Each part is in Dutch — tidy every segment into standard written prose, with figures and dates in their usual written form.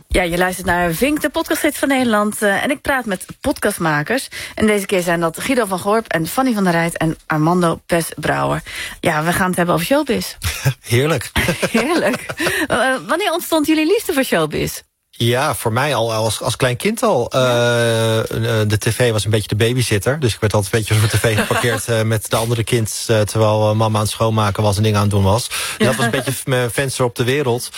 Ja, je luistert naar Vink, de podcasthit van Nederland. En ik praat met podcastmakers. En deze keer zijn dat Guido van Gorp en Fanny van der Rijt en Armando Pes-Brouwer. Ja, we gaan het hebben over showbiz. Heerlijk. Heerlijk. Wanneer ontstond jullie liefde voor showbiz? Ja, voor mij al als klein kind al. De tv was een beetje de babysitter. Dus ik werd altijd een beetje voor de tv geparkeerd met de andere kind. Terwijl mama aan het schoonmaken was en dingen aan het doen was. Dus dat was een beetje mijn venster op de wereld.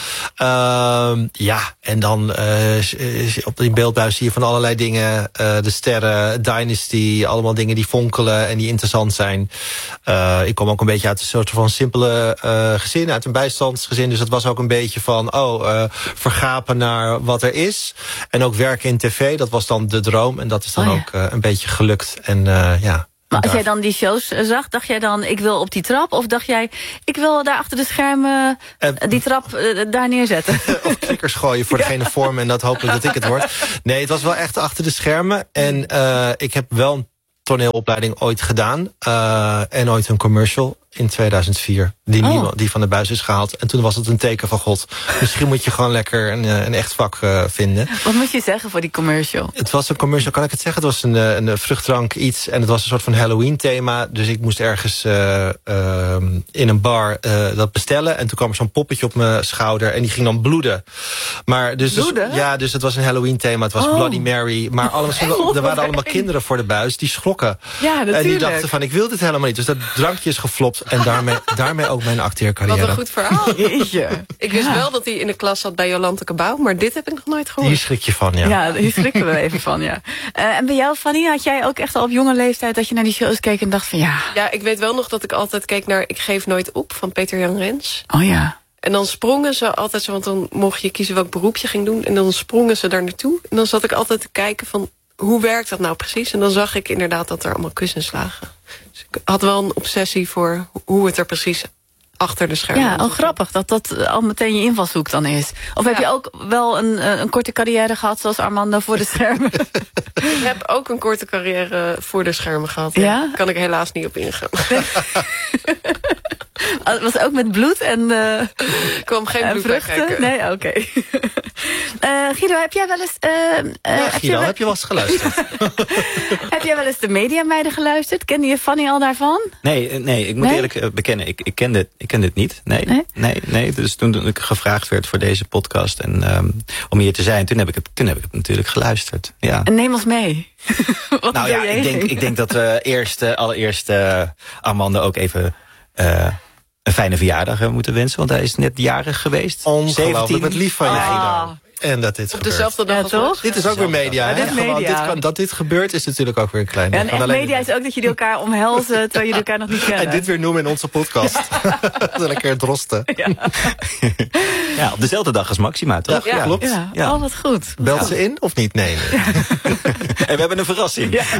En dan op die beeldbuis zie je van allerlei dingen. De sterren, Dynasty, allemaal dingen die fonkelen en die interessant zijn. Ik kom ook een beetje uit een soort van simpele gezin, uit een bijstandsgezin. Dus het was ook een beetje van, vergapen naar wat er is. En ook werken in tv, dat was dan de droom. En dat is dan ook een beetje gelukt. En Maar als jij dan die shows zag, dacht jij dan, ik wil op die trap? Of dacht jij, ik wil daar achter de schermen die trap daar neerzetten? Of klikkers gooien voor degene voor me en dat hopelijk dat ik het word. Nee, het was wel echt achter de schermen. En ik heb wel een toneelopleiding ooit gedaan. En ooit een commercial in 2004. Die van de buis is gehaald. En toen was het een teken van God. Misschien moet je gewoon lekker een echt vak vinden. Wat moet je zeggen voor die commercial? Het was een commercial, kan ik het zeggen? Het was een vruchtdrank iets. En het was een soort van Halloween thema. Dus ik moest ergens in een bar dat bestellen. En toen kwam er zo'n poppetje op mijn schouder. En die ging dan bloeden. Maar dus, dus het was een Halloween thema. Het was Bloody Mary. Maar er waren allemaal kinderen voor de buis. Die schrokken. Ja, natuurlijk. En die dachten van, ik wil dit helemaal niet. Dus dat drankje is geflopt. En daarmee ook mijn acteercarrière. Wat een goed verhaal. Ik wist wel dat hij in de klas zat bij Jolante Cabau, maar dit heb ik nog nooit gehoord. Hier schrik je van, ja. Ja, hier schrikken we even van, ja. En bij jou, Fanny, had jij ook echt al op jonge leeftijd dat je naar die shows keek en dacht van ja... Ja, ik weet wel nog dat ik altijd keek naar Ik geef nooit op van Peter Jan Rens. Oh ja. En dan sprongen ze altijd zo, want dan mocht je kiezen welk beroep je ging doen. En dan sprongen ze daar naartoe. En dan zat ik altijd te kijken van, hoe werkt dat nou precies? En dan zag ik inderdaad dat er allemaal kussens lagen. Dus ik had wel een obsessie voor hoe het er precies achter de schermen. Ja, grappig dat al meteen je invalshoek dan is. Of heb je ook wel een korte carrière gehad zoals Armando voor de schermen? Ik heb ook een korte carrière voor de schermen gehad. Ja? Daar kan ik helaas niet op ingaan. Het was ook met bloed en ik kwam geen bloed vruchten? Nee, oké. Guido, heb jij wel eens... heb je wel eens geluisterd? Heb jij wel eens de Mediameiden geluisterd? Kende je Fanny al daarvan? Nee, ik moet eerlijk bekennen, ik kende het niet. Nee. Dus toen ik gevraagd werd voor deze podcast en om hier te zijn, toen heb ik het natuurlijk geluisterd. Ja. En neem ons mee. Ik denk dat we allereerst Armando ook even een fijne verjaardag moeten wensen, want hij is net jarig geweest. Ongelooflijk, met lief van je. En dat dit gebeurt. Dezelfde dag als toch? Dit is ook weer media. Dit media. Dat dit gebeurt is natuurlijk ook weer een klein. En echt media is ook dat jullie elkaar omhelzen terwijl jullie elkaar nog niet kennen. En dit weer noemen in onze podcast. Dat lekker drosten. Ja, op dezelfde dag als Maxima, toch? Ja, klopt. Ja. Oh, wat goed. Belt ze in of niet? Nee. En we hebben een verrassing. Ja.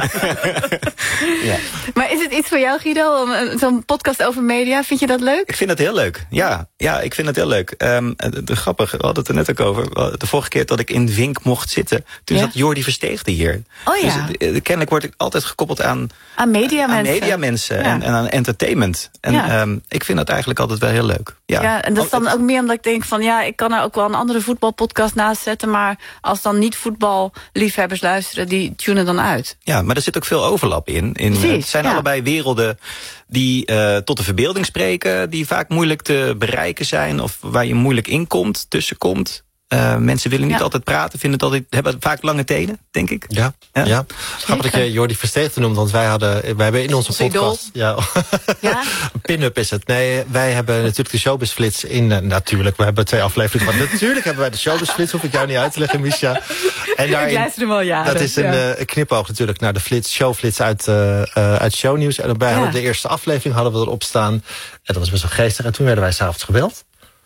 Ja. Maar is het iets voor jou, Guido, om zo'n podcast over media? Vind je dat leuk? Ik vind het heel leuk. Ja, ik vind het heel leuk. Grappig, we hadden het er net ook over. De vorige keer dat ik in Vink mocht zitten, toen zat Jordi Versteegde hier. Oh ja. Dus kennelijk word ik altijd gekoppeld aan mediamensen en aan entertainment. En ik vind dat eigenlijk altijd wel heel leuk. Ja, en dat is dan ook meer omdat ik denk van ik kan er ook wel een andere voetbalpodcast naast zetten, maar als dan niet voetballiefhebbers luisteren, die tunen dan uit. Ja, maar er zit ook veel overlap in. Het zijn allebei werelden die tot de verbeelding spreken, die vaak moeilijk te bereiken zijn of waar je moeilijk in komt, tussenkomt. Mensen willen niet altijd praten, hebben vaak lange tenen, denk ik. Ja. Grappig dat je Jordi Versteegde noemt, want wij hebben in onze podcast... Ja. Een pin-up is het. Nee, wij hebben natuurlijk de Showbiz-flits in... natuurlijk, we hebben 2 afleveringen, maar natuurlijk hebben wij de Showbiz-flits, hoef ik jou niet uit te leggen, Misha. En daarin, ik luister hem al jaren. Dat is een knipoog natuurlijk naar de showflits uit Shownieuws. En daarbij hadden we de eerste aflevering hadden we erop staan. En dat was best wel geestig. En toen werden wij 's avonds gebeld.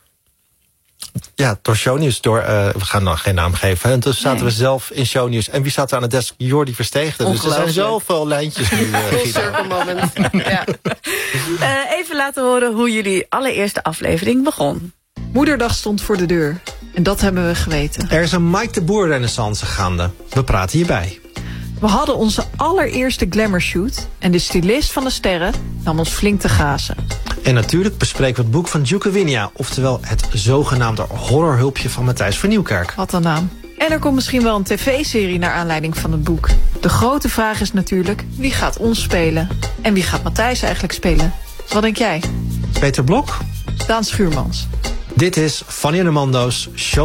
Ja, door Shownieuws. We gaan nog geen naam geven. En toen zaten we zelf in Shownieuws. En wie zat er aan de desk? Jordi Versteegde. Dus er zijn zoveel lijntjes nu. Even laten horen hoe jullie allereerste aflevering begon. Moederdag stond voor de deur. En dat hebben we geweten. Er is een Mike de Boer renaissance gaande. We praten hierbij. We hadden onze allereerste glamour shoot. En de stylist van de sterren nam ons flink te gazen. En natuurlijk bespreken we het boek van Duke Winia, oftewel het zogenaamde horrorhulpje van Matthijs van Nieuwkerk. Wat een naam. En er komt misschien wel een tv-serie naar aanleiding van het boek. De grote vraag is natuurlijk, wie gaat ons spelen? En wie gaat Matthijs eigenlijk spelen? Wat denk jij? Peter Blok? Daan Schuurmans. Dit is Fanny en Amando's Show